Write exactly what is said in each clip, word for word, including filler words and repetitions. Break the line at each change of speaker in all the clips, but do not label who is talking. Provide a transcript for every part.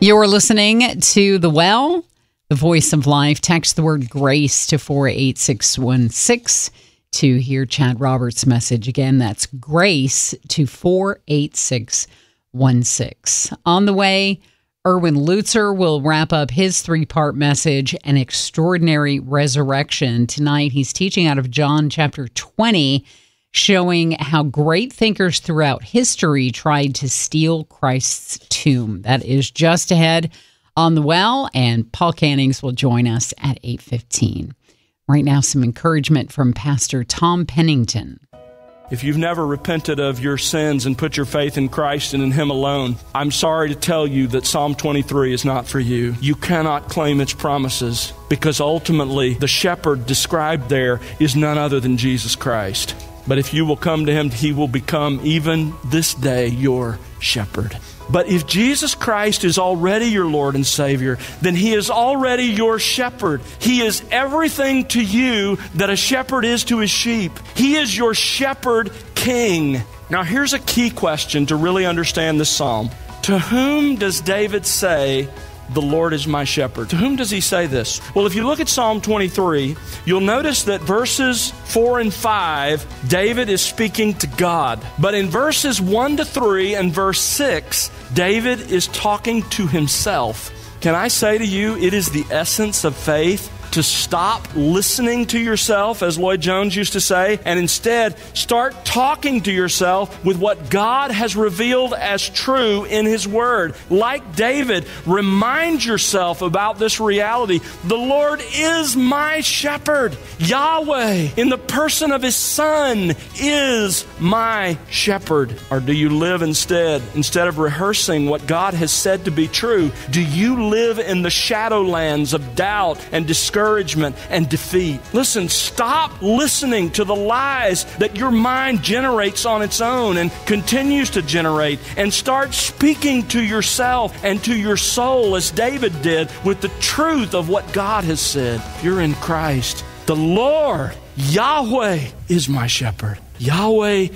You're listening to The Well, the voice of life. Text the word grace to four eight six one six to hear Chad Roberts' message. Again, that's grace to four eight six one six. On the way, Erwin Lutzer will wrap up his three-part message, An Extraordinary Resurrection. Tonight, he's teaching out of John chapter twenty, showing how great thinkers throughout history tried to steal Christ's tomb. That is just ahead on The Well, and Paul Cannings will join us at eight fifteen. Right now, some encouragement from Pastor Tom Pennington.
If you've never repented of your sins and put your faith in Christ and in Him alone, I'm sorry to tell you that Psalm twenty-three is not for you. You cannot claim its promises because ultimately the shepherd described there is none other than Jesus Christ. But if you will come to Him, He will become even this day your shepherd. But if Jesus Christ is already your Lord and Savior, then He is already your shepherd. He is everything to you that a shepherd is to his sheep. He is your shepherd king. Now here's a key question to really understand this psalm. To whom does David say, the Lord is my shepherd? To whom does he say this? Well, if you look at Psalm twenty-three, you'll notice that verses four and five, David is speaking to God. But in verses one to three and verse six, David is talking to himself. Can I say to you, it is the essence of faith to stop listening to yourself, as Lloyd Jones used to say, and instead start talking to yourself with what God has revealed as true in His Word. Like David, remind yourself about this reality. The Lord is my shepherd. Yahweh, in the person of His Son, is my shepherd. Or do you live instead, instead of rehearsing what God has said to be true, do you live in the shadowlands of doubt and discouragement and defeat? Listen, stop listening to the lies that your mind generates on its own and continues to generate, and start speaking to yourself and to your soul as David did with the truth of what God has said. If you're in Christ, the Lord, Yahweh, is my shepherd. Yahweh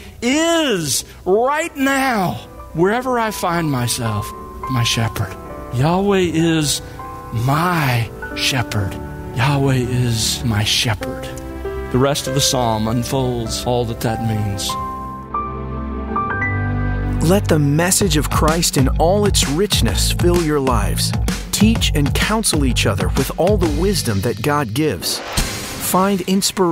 is right now, wherever I find myself, my shepherd. Yahweh is my shepherd. Yahweh is my shepherd. The rest of the psalm unfolds all that that means.
Let the message of Christ in all its richness fill your lives. Teach and counsel each other with all the wisdom that God gives. Find inspiration